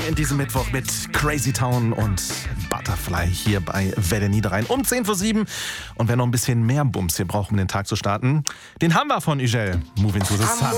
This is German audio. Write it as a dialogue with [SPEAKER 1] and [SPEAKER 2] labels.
[SPEAKER 1] in diesem Mittwoch mit Crazy Town und Butterfly hier bei Welle Niederrhein um 10 vor 7. Und wer noch ein bisschen mehr Bums hier braucht, um den Tag zu starten, den haben wir von Ugel. Moving to the Sun.